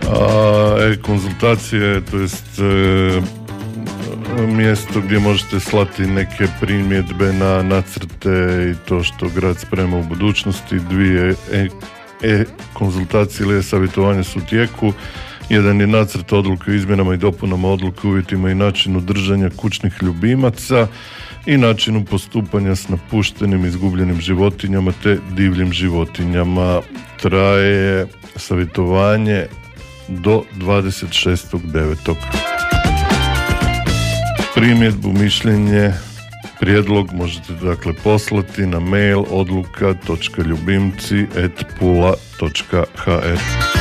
konzultacije, to jest mjesto gdje možete slati neke primjedbe na nacrte i to što grad sprema u budućnosti. 2 konzultacije ili savjetovanja su u tijeku. Jedan je nacrt odluke o izmjenama i dopunama odluke o uvjetima i načinu držanja kućnih ljubimaca i načinu postupanja s napuštenim, izgubljenim životinjama te divljim životinjama. Traje savjetovanje do 26.9. Primjedbu, mišljenje, prijedlog možete dakle poslati na mail odluka.ljubimci@pula.hr.